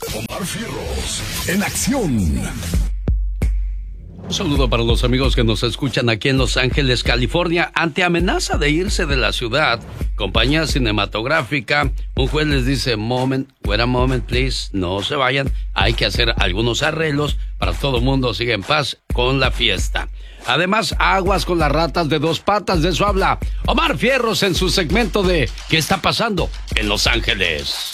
Omar Fierros, en acción. Un saludo para los amigos que nos escuchan aquí en Los Ángeles, California. Ante amenaza de irse de la ciudad, compañía cinematográfica, un juez les dice, wait a moment, please, no se vayan. Hay que hacer algunos arreglos para que todo el mundo siga en paz con la fiesta. Además, aguas con las ratas de dos patas, de eso habla Omar Fierros en su segmento de ¿Qué está pasando en Los Ángeles?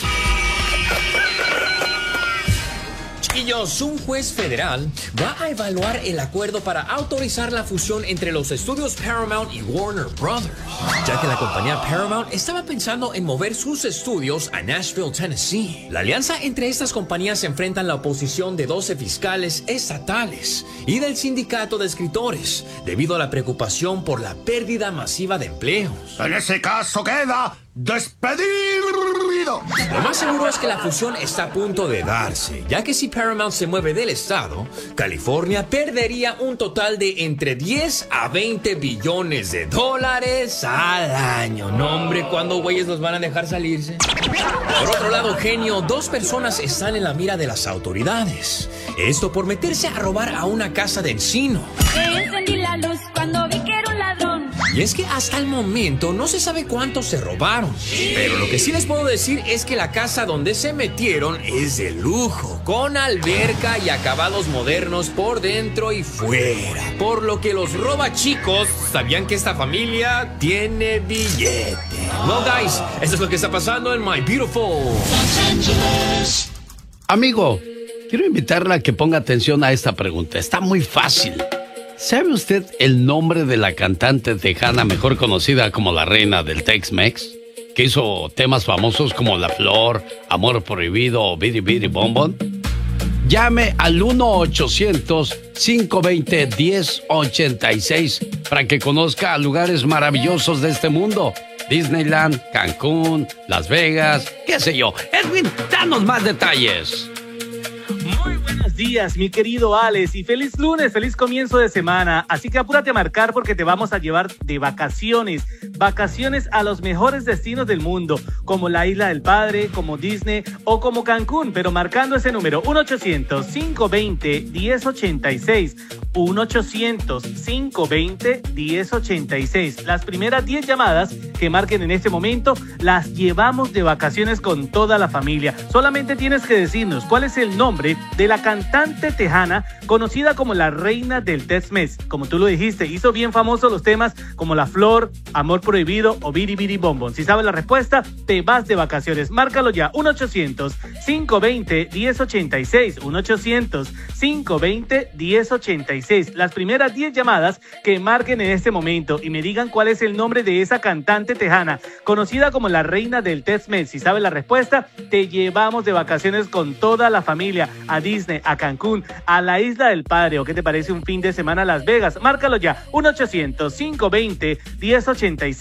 Chiquillos, un juez federal va a evaluar el acuerdo para autorizar la fusión entre los estudios Paramount y Warner Brothers, ya que la compañía Paramount estaba pensando en mover sus estudios a Nashville, Tennessee. La alianza entre estas compañías enfrenta la oposición de 12 fiscales estatales y del sindicato de escritores, debido a la preocupación por la pérdida masiva de empleos. En ese caso queda despedido. Lo más seguro es que la fusión está a punto de darse, ya que si Paramount se mueve del estado, California perdería un total de entre 10 a 20 billones de dólares al año. No, hombre, ¿cuándo güeyes los van a dejar salirse? Por otro lado, genio, 2 personas están en la mira de las autoridades. Esto por meterse a robar a una casa de Encino. Encendí la luz cuando vi que era un ladrón. Y es que hasta el momento no se sabe cuántos se robaron. Pero lo que sí les puedo decir es que la casa donde se metieron es de lujo, con alberca y acabados modernos por dentro y fuera. Por lo que los robachicos sabían que esta familia tiene billete. Well, guys, esto es lo que está pasando en My Beautiful Los Angeles. Amigo, quiero invitarle a que ponga atención a esta pregunta. Está muy fácil. ¿Sabe usted el nombre de la cantante tejana mejor conocida como la reina del Tex-Mex? Que hizo temas famosos como La Flor, Amor Prohibido o Bidi Bidi Bom Bom. Llame al 1-800-520-1086 para que conozca lugares maravillosos de este mundo. Disneyland, Cancún, Las Vegas, qué sé yo. Edwin, danos más detalles. Muy buenos días, mi querido Alex, y feliz lunes, feliz comienzo de semana. Así que apúrate a marcar porque te vamos a llevar de vacaciones a los mejores destinos del mundo, como la Isla del Padre, como Disney o como Cancún, pero marcando ese número, 1-800-520-1086, 1-800-520-1086. Las primeras 10 llamadas que marquen en este momento, las llevamos de vacaciones con toda la familia. Solamente tienes que decirnos cuál es el nombre de la cantante tejana conocida como la reina del Tex-Mex. Como tú lo dijiste, hizo bien famosos los temas como La Flor, Amor Prohibido o Bidi Bidi Bom Bom. Si sabes la respuesta, te vas de vacaciones. Márcalo ya, 1-800-520-1086, 1-800-520-1086. Las primeras 10 llamadas que marquen en este momento y me digan cuál es el nombre de esa cantante tejana conocida como la reina del Tex-Mex. Si sabes la respuesta, te llevamos de vacaciones con toda la familia a Disney, a Cancún, a la Isla del Padre, o qué te parece un fin de semana a Las Vegas. Márcalo ya, 1-800-520-1086,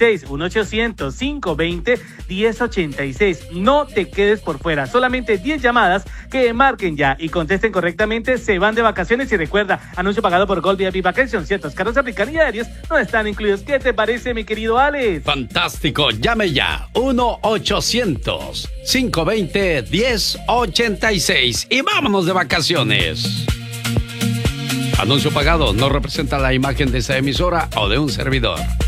1-800-520-1086. No te quedes por fuera, solamente 10 llamadas que marquen ya y contesten correctamente, se van de vacaciones. Y recuerda, anuncio pagado por Gold VIP Vacation, ciertos carros aplican y aéreos no están incluidos. ¿Qué te parece, mi querido Alex? Fantástico, llame ya, 1-800-520-1086 y vámonos de vacaciones. Anuncio pagado no representa la imagen de esta emisora o de un servidor.